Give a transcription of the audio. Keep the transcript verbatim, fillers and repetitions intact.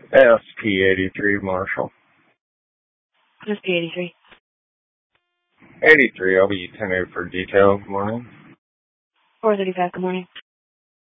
S P eighty-three, Marshall. S P eighty-three. eighty-three, I'll be ten eight for detail. Good morning. four thirty-five, good morning.